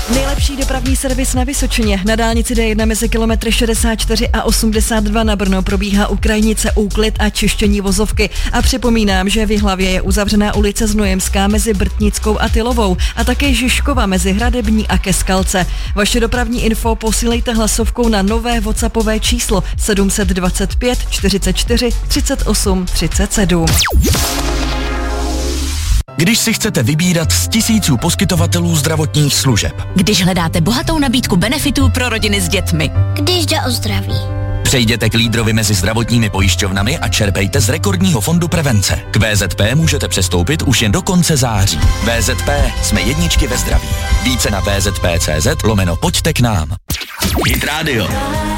Nejlepší dopravní servis na Vysočině. Na dálnici D1 mezi kilometry 64 a 82 na Brno probíhá u krajnice úklid a čištění vozovky. A připomínám, že v Jihlavě je uzavřená ulice Znojemská mezi Brtnickou a Tylovou a také Žižkova mezi Hradební a Keskalce. Vaše dopravní info posílejte hlasovkou na nové WhatsAppové číslo 725 44 38 37. Když si chcete vybírat z tisíců poskytovatelů zdravotních služeb. Když hledáte bohatou nabídku benefitů pro rodiny s dětmi. Když jde o zdraví. Přejděte k lídrovi mezi zdravotními pojišťovnami a čerpejte z rekordního fondu prevence. K VZP můžete přestoupit už jen do konce září. VZP, jsme jedničky ve zdraví. Více na vzp.cz/pojďte k nám. Hit Radio.